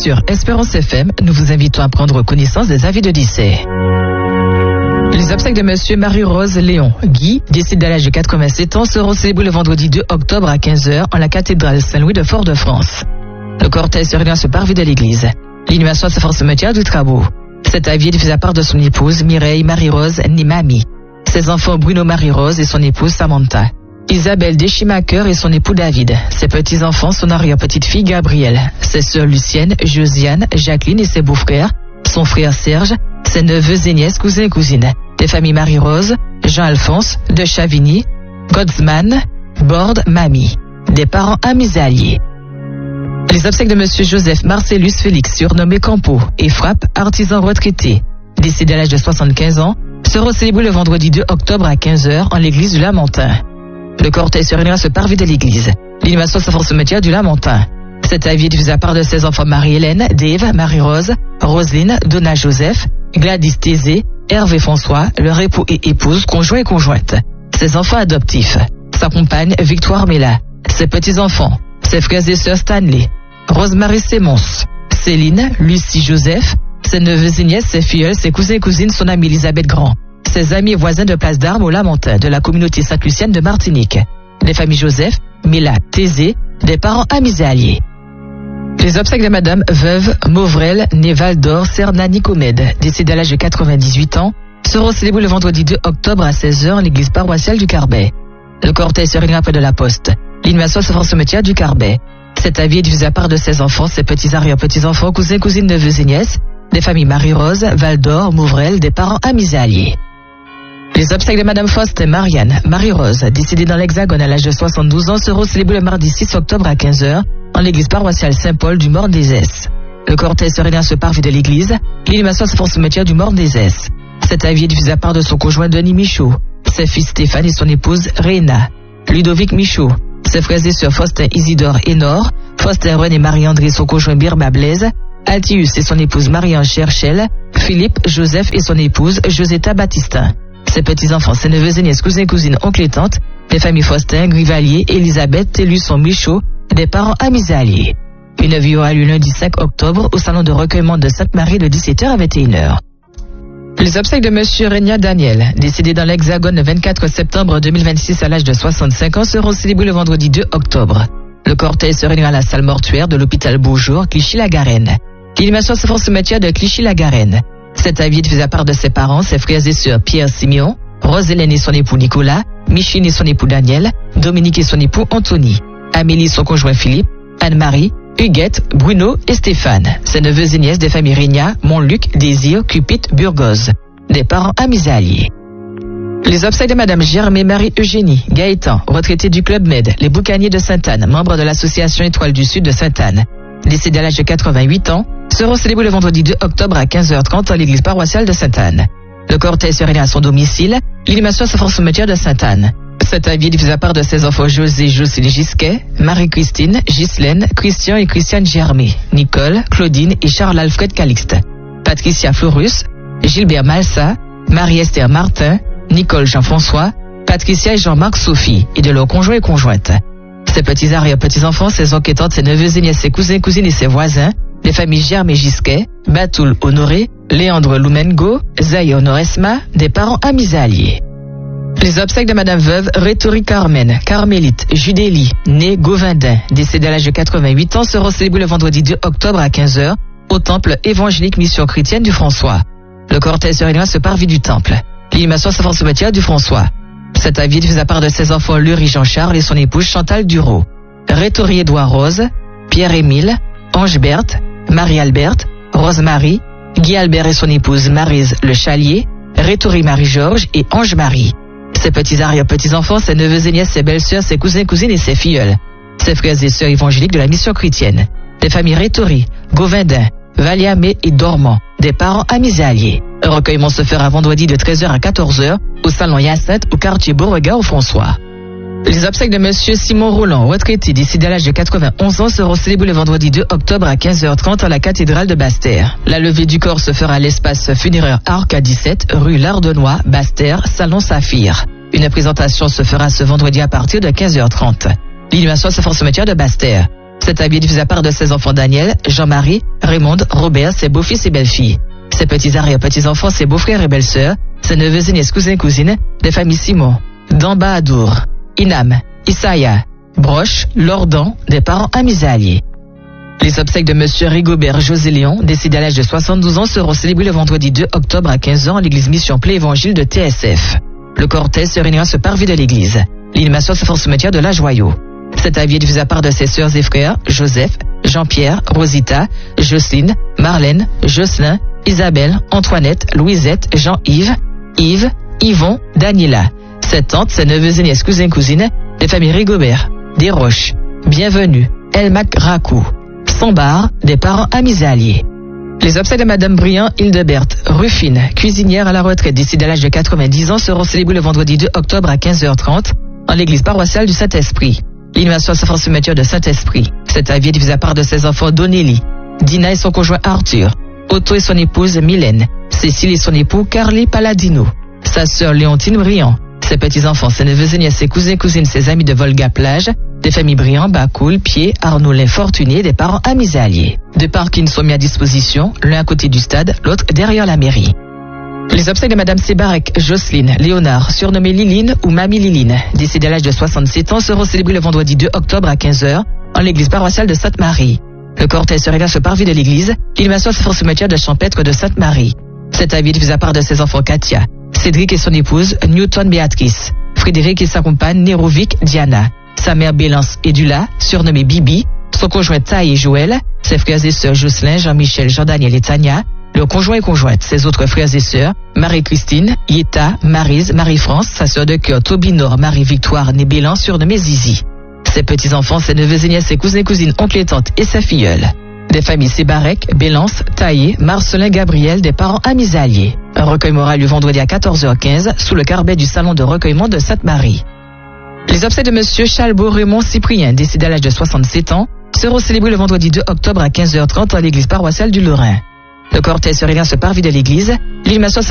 sur Espérance FM, nous vous invitons à prendre connaissance des avis de décès. Les obsèques de Monsieur Marie-Rose Léon Guy, décédé à l'âge de 87 ans, seront célébrés le vendredi 2 octobre à 15h en la cathédrale Saint-Louis de Fort-de-France. Le cortège se réunit à ce parvis de l'église. L'inhumation se fait au cimetière du Trabot. Cet avis est diffusé à part de son épouse Mireille Marie-Rose Nimami, ses enfants Bruno Marie-Rose et son épouse Samantha, Isabelle Deschimacher et son époux David, ses petits-enfants, son arrière-petite-fille Gabrielle, ses sœurs Lucienne, Josiane, Jacqueline et ses beaux-frères, son frère Serge, ses neveux et nièces, cousins et cousines, des familles Marie-Rose, Jean-Alphonse, de Chavigny, Godsman, Borde, Mamie, des parents amis et alliés. Les obsèques de Monsieur Joseph Marcellus Félix, surnommé Campo, et Frappe, artisan retraité, décédé à l'âge de 75 ans, sera célébré le vendredi 2 octobre à 15h en l'église du Lamentin. Le cortège se réunira à ce parvis de l'église. L'inhumation se fait au cimetière du Lamentin. Cet avis est diffusé à part de ses enfants Marie-Hélène, Dave, Marie-Rose, Roselyne, Donna Joseph, Gladys Thésée, Hervé François, leur époux et épouse, conjoints et conjointes, ses enfants adoptifs, sa compagne Victoire Mella, ses petits-enfants, ses frères et sœurs Stanley, Rosemary Sémons, Céline, Lucie Joseph, ses neveux et nièces, ses filleuls, ses cousins et cousines, son amie Elisabeth Grand, ses amis et voisins de Place d'Armes au Lamentin, de la communauté Sainte-Lucienne de Martinique, des familles Joseph, Mella, Thésée, des parents amis et alliés. Les obsèques de Madame Veuve Mauvrel Néval d'Or Serna Nicomède, décédée à l'âge de 98 ans, seront célébrées le vendredi 2 octobre à 16h en l'église paroissiale du Carbet. Le cortège se réunira près de la poste. L'inhumation se fera au cimetière du Carbet. Cet avis est diffusé à part de ses enfants, ses petits arrière-petits-enfants, cousins, cousines, neveux et nièces, des familles Marie-Rose, Val d'Or, Mauvrel, des parents amis et alliés. Les obsèques de Madame Faust et Marianne Marie-Rose, décédée dans l'Hexagone à l'âge de 72 ans, seront célébrées le mardi 6 octobre à 15h en l'église paroissiale Saint-Paul du Morne-des-Esses. Le cortège se réunit à ce parvis de l'église. L'inhumation se fait au cimetière du Morne-des-Esses. Cet avis est diffusé à part de son conjoint Denis Michaud, ses fils Stéphane et son épouse Réna, Ludovic Michaud, ses frères et sœurs Faustin Isidore et Nord, Faustin René et Marie-André, son conjoint Birma Blaise, Altius et son épouse Marie-Ange Cherchel, Philippe, Joseph et son épouse Josetta Baptistin, ses petits-enfants, ses neveux et nièces, cousins et cousines, oncles et tantes, des familles Faustin, Grivalier, Elisabeth, Télusson, Michaud, des parents amis et alliés. Une vie aura lieu lundi 5 octobre au salon de recueillement de Sainte-Marie de 17h à 21h. Les obsèques de Monsieur Régna Daniel, décédé dans l'Hexagone le 24 septembre 2026 à l'âge de 65 ans, seront célébrés le vendredi 2 octobre. Le cortège se réunira à la salle mortuaire de l'hôpital Beaujour, Clichy-la-Garenne. L'inhumation se fera au cimetière de Clichy-la-Garenne. Cet avis est fait à part de ses parents, ses frères et sœurs Pierre Simeon, Rose-Hélène et son époux Nicolas, Micheline et son époux Daniel, Dominique et son époux Anthony, Amélie et son conjoint Philippe, Anne-Marie, Huguette, Bruno et Stéphane, ses neveux et nièces des familles Régna, Montluc, Désir, Cupid, Burgos, des parents amis et alliés. Les obsèques de Madame Germaine Marie-Eugénie Gaëtan, retraitée du Club Med, les Boucaniers de Sainte-Anne, membre de l'association Étoile du Sud de Sainte-Anne, décédée à l'âge de 88 ans, seront célébrés le vendredi 2 octobre à 15h30 en l'église paroissiale de Sainte-Anne. Le cortège se réunit à son domicile. L'inhumation se fera au cimetière de Sainte-Anne. Cet avis est diffusé à part de ses enfants José Jocelyne Gisquet, Marie-Christine, Ghislaine, Christian et Christiane Germé, Nicole, Claudine et Charles-Alfred Calixte, Patricia Florus, Gilbert Malsa, Marie-Esther Martin, Nicole Jean-François, Patricia et Jean-Marc Sophie et de leurs conjoints et conjointes. Ses petits arrière-petits-enfants, ses oncles et tantes, ses neveux et nièces, ses cousins, cousines et ses voisins, les familles Germé Gisquet, Batoul Honoré, Léandre Loumengo, Zaï Honoresma, des parents amis et alliés. Les obsèques de Madame Veuve Rétori Carmen, Carmélite, Judélie, née Govindin, décédée à l'âge de 88 ans, seront célébrées le vendredi 2 octobre à 15h au temple évangélique Mission chrétienne du François. Le cortège se réunira à ce parvis du temple. L'inhumation se fera au cimetière du François. Cet avis est fait à part de ses enfants Lurie Jean-Charles et son épouse Chantal Duro, Rétori Édouard Rose, Pierre-Émile, Ange Berthe, Marie-Alberte, Rose-Marie, Guy Albert et son épouse Maryse Le Chalier, Rétori Marie-Georges et Ange-Marie. Ses petits arrière-petits-enfants, ses neveux et nièces, ses belles-sœurs, ses cousins, cousines et ses filleuls. Ses frères et sœurs évangéliques de la mission chrétienne. Des familles Rétori, Govindin, Valiamé et Dormant. Des parents amis et alliés. Un recueillement se fera vendredi de 13h à 14h au salon Hyacinthe au quartier Beauregard au François. Les obsèques de Monsieur Simon Roland, retraité décédé à l'âge de 91 ans, seront célébrées le vendredi 2 octobre à 15h30 à la cathédrale de Basse-Terre. La levée du corps se fera à l'espace funéraire Arc à 17, rue Lardenois, Basse-Terre, salon Saphir. Une présentation se fera ce vendredi à partir de 15h30. L'inhumation se fera au cimetière de Basse-Terre. Cet avis est diffusé à part de ses enfants Daniel, Jean-Marie, Raymond, Robert, ses beaux-fils et belles-filles. Ses petits arrière-petits-enfants, ses beaux-frères et belles-sœurs, ses neveux et nièces, cousins et cousines, des familles Simon, Dambahadour, Inam, Issaïa, Broche, Lordan, des parents amis et alliés. Les obsèques de Monsieur Rigobert José Léon, décédé à l'âge de 72 ans, seront célébrées le vendredi 2 octobre à 15h à l'église Mission Plé Évangile de TSF. Le cortège se réunira sur parvis de l'église. L'inhumation se fera au cimetière de la Joyau. Cet avis est diffusé à part de ses sœurs et frères, Joseph, Jean-Pierre, Rosita, Jocelyne, Marlène, Jocelyn, Isabelle, Antoinette, Louisette, Jean-Yves, Yves, Yvon, Daniela. Ses tantes, ses neveux et nièces, cousins et cousines, des familles Rigobert, Desroches, Bienvenue, Elmac Racou, Sambar, des parents amis et alliés. Les obsèques de Madame Briand Hildebert Ruffine, cuisinière à la retraite décédée à l'âge de 90 ans, seront célébrées le vendredi 2 octobre à 15h30 en l'église paroissiale du Saint-Esprit. L'inhumation se fera au cimetière de Saint-Esprit. Cet avis est diffusé à part de ses enfants Donnelly, Dina et son conjoint Arthur, Otto et son épouse Mylène, Cécile et son époux Carly Palladino, sa sœur Léontine Briand, ses petits-enfants, ses neveux et nièces, ses cousins et cousines, ses amis de Volga-Plage, des familles Briand, Bacoul, Pied, Arnaud, Fortuné, des parents amis et alliés. Deux parkings sont mis à disposition, l'un à côté du stade, l'autre derrière la mairie. Les obsèques de Madame Sébarek Jocelyne Léonard, surnommée Liline ou Mamie Liline, décédée à l'âge de 67 ans, seront célébrées le vendredi 2 octobre à 15h en l'église paroissiale de Sainte-Marie. Le cortège se réunira sur parvis de l'église, l'inhumation se fera au cimetière de Champêtre de Sainte-Marie. Cet avis est diffusé à part de ses enfants Katia, Cédric et son épouse Newton Béatrice, Frédéric et sa compagne Nérovic Diana, sa mère Bélance Edula, surnommée Bibi, son conjoint Taï et Joël, ses frères et sœurs Jocelyn, Jean-Michel, Jean-Daniel et Tania, leurs conjoints et conjointes, ses autres frères et sœurs, Marie-Christine, Yeta, Maryse, Marie-France, sa sœur de cœur Tobinor, Marie-Victoire, née Bélan, surnommée Zizi. Ses petits-enfants, ses neveux et nièces, ses cousins et cousines, oncles et tantes et sa filleule. Des familles Sébarek, Bélance, Taillé, Marcelin, Gabriel, des parents amis et alliés. Un recueillement aura lieu vendredi à 14h15 sous le carbet du salon de recueillement de Sainte-Marie. Les obsèques de Monsieur Chalbaud Raymond Cyprien, décédé à l'âge de 67 ans, seront célébrées le vendredi 2 octobre à 15h30 à l'église paroissiale du Lorrain. Le cortège se réunira sur parvis de l'église. L'inhumation